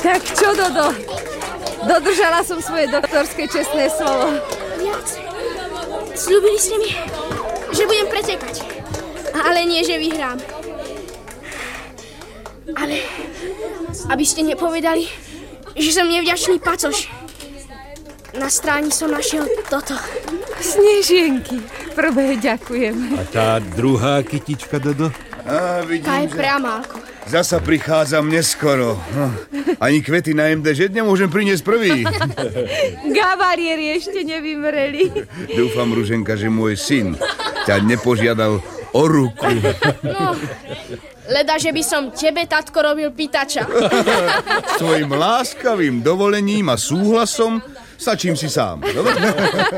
Tak čo, Dodo? Dodržala som svoje doktorské čestné slovo. Viac. Sľúbili ste mi, že budem pretekať. Ale nie, že vyhrám. Ale aby ste nepovedali, že som nevďačný pacoš. Na stráni som našiel toto. Snežienky. Prvé ďakujem. A tá druhá kytička, Dodo? Vidím, Tá je pre Amálku. zasa prichádzam neskoro. Ani kvety na MDŽ nemôžem priniesť prvý. Gavarieri ešte nevymreli. Dúfam, Ruženka, že môj syn ťa nepožiadal o ruku. No, leda, že by som tebe, tatko, robil pýtača. S tvojim láskavým dovolením a súhlasom stačím si sám. Dobre?